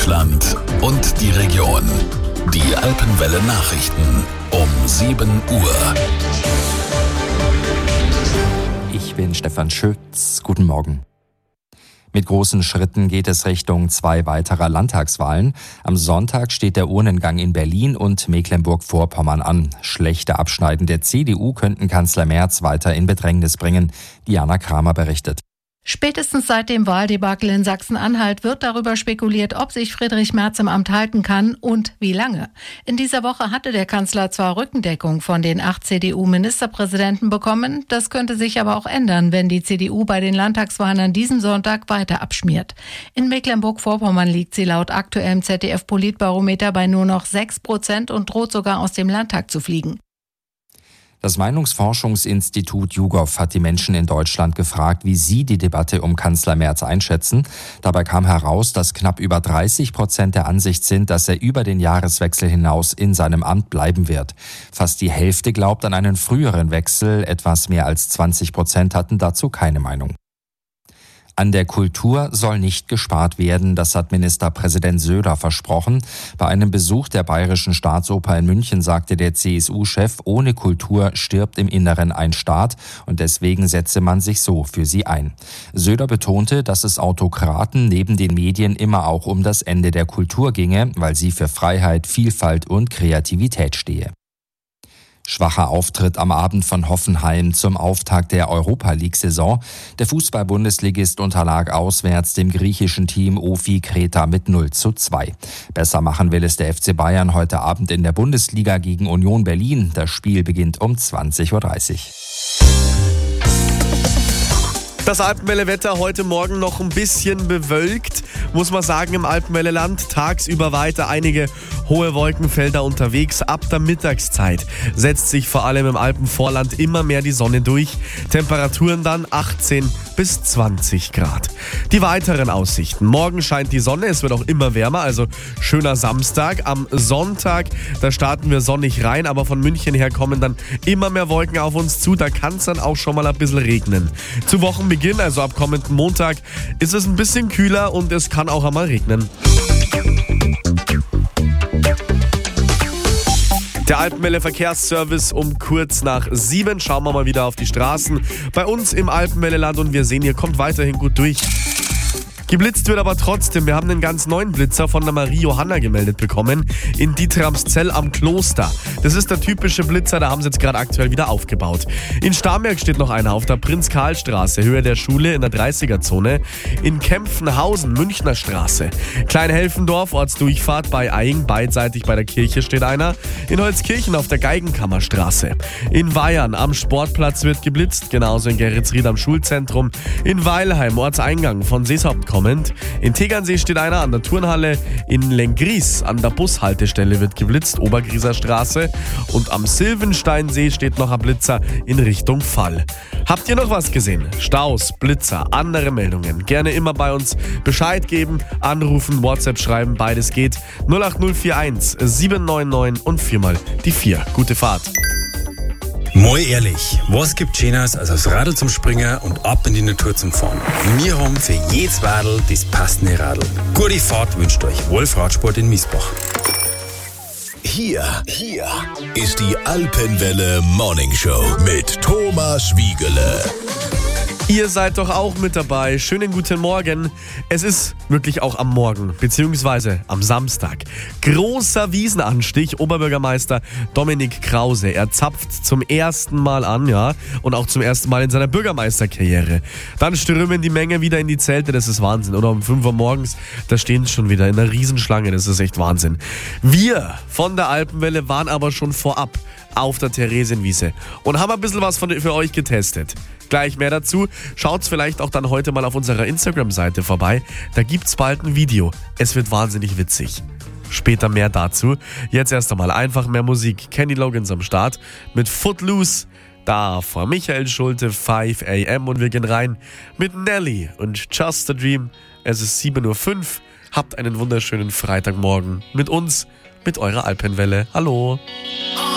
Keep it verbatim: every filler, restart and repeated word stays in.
Deutschland und die Region. Die Alpenwelle Nachrichten um sieben Uhr. Ich bin Stefan Schütz. Guten Morgen. Mit großen Schritten geht es Richtung zwei weiterer Landtagswahlen. Am Sonntag steht der Urnengang in Berlin und Mecklenburg-Vorpommern an. Schlechte Abschneiden der C D U könnten Kanzler Merz weiter in Bedrängnis bringen. Diana Kramer berichtet. Spätestens seit dem Wahldebakel in Sachsen-Anhalt wird darüber spekuliert, ob sich Friedrich Merz im Amt halten kann und wie lange. In dieser Woche hatte der Kanzler zwar Rückendeckung von den acht C D U-Ministerpräsidenten bekommen, das könnte sich aber auch ändern, wenn die C D U bei den Landtagswahlen an diesem Sonntag weiter abschmiert. In Mecklenburg-Vorpommern liegt sie laut aktuellem Z D F-Politbarometer bei nur noch sechs Prozent und droht sogar aus dem Landtag zu fliegen. Das Meinungsforschungsinstitut YouGov hat die Menschen in Deutschland gefragt, wie sie die Debatte um Kanzler Merz einschätzen. Dabei kam heraus, dass knapp über dreißig Prozent der Ansicht sind, dass er über den Jahreswechsel hinaus in seinem Amt bleiben wird. Fast die Hälfte glaubt an einen früheren Wechsel, etwas mehr als zwanzig Prozent hatten dazu keine Meinung. An der Kultur soll nicht gespart werden, das hat Ministerpräsident Söder versprochen. Bei einem Besuch der Bayerischen Staatsoper in München sagte der C S U-Chef, ohne Kultur stirbt im Inneren ein Staat und deswegen setze man sich so für sie ein. Söder betonte, dass es Autokraten neben den Medien immer auch um das Ende der Kultur ginge, weil sie für Freiheit, Vielfalt und Kreativität stehe. Schwacher Auftritt am Abend von Hoffenheim zum Auftakt der Europa-League-Saison. Der Fußball-Bundesligist unterlag auswärts dem griechischen Team Ofi Kreta mit null zu zwei. Besser machen will es der F C Bayern heute Abend in der Bundesliga gegen Union Berlin. Das Spiel beginnt um zwanzig Uhr dreißig. Das Alpenwelle-Wetter heute Morgen noch ein bisschen bewölkt, muss man sagen, im Alpenwelle-Land. Tagsüber weiter einige hohe Wolkenfelder unterwegs. Ab der Mittagszeit setzt sich vor allem im Alpenvorland immer mehr die Sonne durch. Temperaturen dann achtzehn bis zwanzig Grad. Die weiteren Aussichten. Morgen scheint die Sonne, es wird auch immer wärmer, also schöner Samstag. Am Sonntag, da starten wir sonnig rein, aber von München her kommen dann immer mehr Wolken auf uns zu. Da kann es dann auch schon mal ein bisschen regnen. Zu Wochenbeginn, also ab kommenden Montag, ist es ein bisschen kühler und es kann auch einmal regnen. Der Alpenwelle Verkehrsservice um kurz nach sieben. Schauen wir mal wieder auf die Straßen bei uns im Alpenwelle-Land und wir sehen, ihr kommt weiterhin gut durch. Geblitzt wird aber trotzdem. Wir haben einen ganz neuen Blitzer von der Marie Johanna gemeldet bekommen in Dietramszell am Kloster. Das ist der typische Blitzer, da haben sie jetzt gerade aktuell wieder aufgebaut. In Starnberg steht noch einer auf der Prinz-Karl-Straße, Höhe der Schule in der dreißiger-Zone. In Kempfenhausen, Münchner Straße. Kleinhelfendorf, Ortsdurchfahrt bei Eying, beidseitig bei der Kirche steht einer. In Holzkirchen auf der Geigenkammerstraße. In Weyern am Sportplatz wird geblitzt, genauso in Geretsried am Schulzentrum. In Weilheim, Ortseingang von Seeshaupt kommend. In Tegernsee steht einer an der Turnhalle. In Lengries an der Bushaltestelle wird geblitzt, Obergrieser Straße. Und am Silvensteinsee steht noch ein Blitzer in Richtung Fall. Habt ihr noch was gesehen? Staus, Blitzer, andere Meldungen? Gerne immer bei uns Bescheid geben, anrufen, WhatsApp schreiben, beides geht. null acht null vier eins sieben neun neun und viermal die vier. Gute Fahrt. Mal ehrlich, was gibt Schöneres als aufs Radl zum Springen und ab in die Natur zum Fahren? Wir haben für jedes Radl das passende Radl. Gute Fahrt wünscht euch Wolf Radsport in Miesbach. Hier, hier ist die Alpenwelle Morning Show mit Thomas Wiegele. Ihr seid doch auch mit dabei. Schönen guten Morgen. Es ist wirklich auch am Morgen, beziehungsweise am Samstag. Großer Wiesenanstich. Oberbürgermeister Dominik Krause. Er zapft zum ersten Mal an, ja, und auch zum ersten Mal in seiner Bürgermeisterkarriere. Dann strömen die Menge wieder in die Zelte. Das ist Wahnsinn. Oder um fünf Uhr morgens, da stehen sie schon wieder in einer Riesenschlange. Das ist echt Wahnsinn. Wir von der Alpenwelle waren aber schon vorab auf der Theresienwiese und haben ein bisschen was von, für euch getestet. Gleich mehr dazu. Schaut's vielleicht auch dann heute mal auf unserer Instagram-Seite vorbei. Da gibt's bald ein Video. Es wird wahnsinnig witzig. Später mehr dazu. Jetzt erst einmal einfach mehr Musik. Kenny Loggins am Start mit Footloose. Da vor Michael Schulte, five a m und wir gehen rein mit Nelly und Just a Dream. Es ist sieben Uhr fünf. Habt einen wunderschönen Freitagmorgen mit uns, mit eurer Alpenwelle. Hallo.